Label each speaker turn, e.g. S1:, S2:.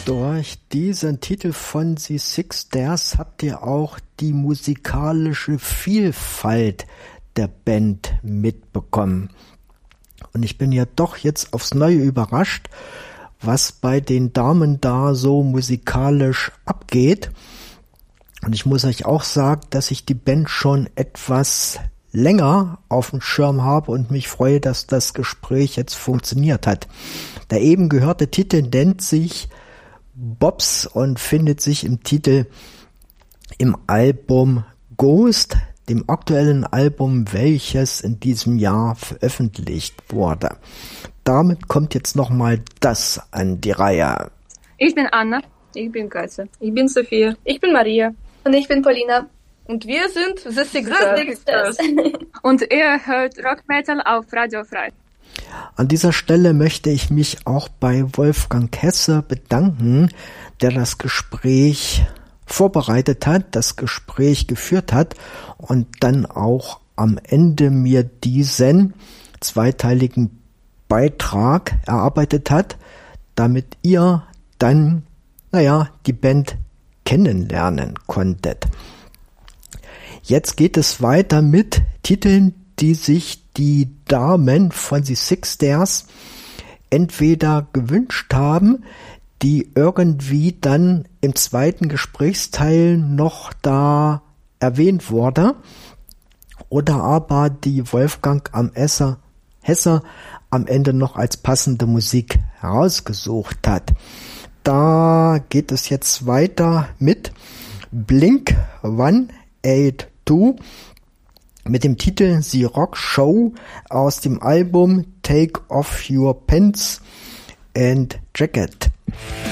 S1: Durch diesen Titel von The Six Stairs habt ihr auch die musikalische Vielfalt der Band mitbekommen. Und ich bin ja doch jetzt aufs Neue überrascht, was bei den Damen da so musikalisch abgeht. Und ich muss euch auch sagen, dass ich die Band schon etwas länger auf dem Schirm habe und mich freue, dass das Gespräch jetzt funktioniert hat. Der eben gehörte Titel nennt sich Bobs und findet sich im Titel im Album Ghost, dem aktuellen Album, welches in diesem Jahr veröffentlicht wurde. Damit kommt jetzt nochmal das an die Reihe.
S2: Ich bin Anna.
S3: Ich bin Katja.
S2: Ich bin Sophia.
S4: Ich bin Maria.
S5: Und ich bin Paulina.
S3: Und wir sind The Six
S5: Stairs.
S2: Und ihr hört Rock Metal auf Radio Frei.
S1: An dieser Stelle möchte ich mich auch bei Wolfgang Hesse bedanken, der das Gespräch vorbereitet hat, das Gespräch geführt hat und dann auch am Ende mir diesen zweiteiligen Beitrag erarbeitet hat, damit ihr dann, die Band kennenlernen konntet. Jetzt geht es weiter mit Titeln, die sich die Damen von The Six Stairs entweder gewünscht haben, die irgendwie dann im zweiten Gesprächsteil noch da erwähnt wurde, oder aber die Wolfgang Hesse am Ende noch als passende Musik herausgesucht hat. Da geht es jetzt weiter mit Blink 182 mit dem Titel The Rock Show aus dem Album Take Off Your Pants and Jacket.